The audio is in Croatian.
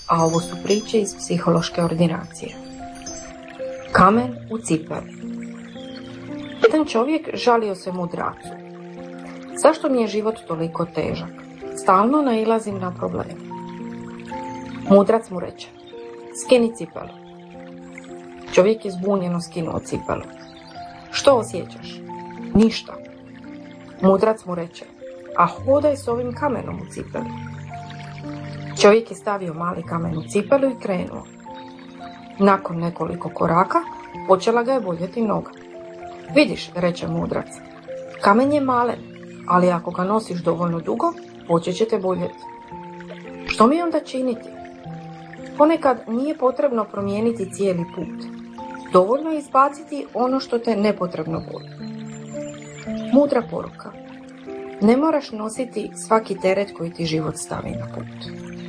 a ovo su priče iz psihološke ordinacije. Kamen u cipeli. Jedan čovjek žalio se mudracu. Zašto mi je život toliko težak? Stalno nailazim na probleme. Mudrac mu reče, skini cipelu. Čovjek je zbunjeno skinuo cipelu. Što osjećaš? Ništa. Mudrac mu reče, a hodaj s ovim kamenom u cipeli. Čovjek je stavio mali kamen u cipelu i krenuo. Nakon nekoliko koraka počela ga je boljeti noga. Vidiš, reče mudrac, kamen je malen, ali ako ga nosiš dovoljno dugo, počet će te boljeti. Što mi onda činiti? Ponekad nije potrebno promijeniti cijeli put. Dovoljno je izbaciti ono što te nepotrebno boli. Mudra poruka. Ne moraš nositi svaki teret koji ti život stavi na put.